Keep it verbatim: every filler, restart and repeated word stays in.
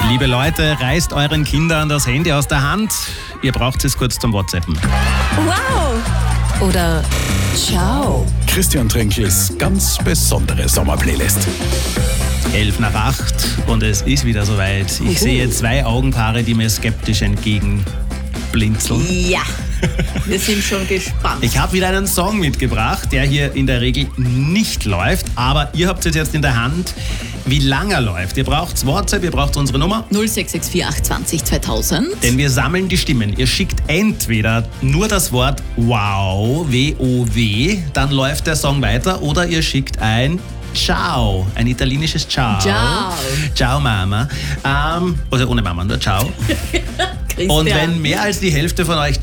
Liebe Leute, reißt euren Kindern das Handy aus der Hand. Ihr braucht es kurz zum WhatsAppen. Wow! Oder ciao. Christian Trenkels ganz besondere Sommerplaylist. Elf nach acht und es ist wieder soweit. Ich Uhu. sehe zwei Augenpaare, die mir skeptisch entgegenblinzeln. Ja, wir sind schon gespannt. Ich habe wieder einen Song mitgebracht, der hier in der Regel nicht läuft, aber ihr habt es jetzt in der Hand, wie lange er läuft. Ihr braucht WhatsApp, ihr braucht unsere Nummer. null sechs sechs vier acht zwanzig zweitausend. Denn wir sammeln die Stimmen. Ihr schickt entweder nur das Wort wow, W O W, dann läuft der Song weiter, oder ihr schickt ein Ciao, ein italienisches Ciao. Ciao. Ciao Mama. Ähm, also ohne Mama, nur Ciao. Christian. Und wenn mehr als die Hälfte von euch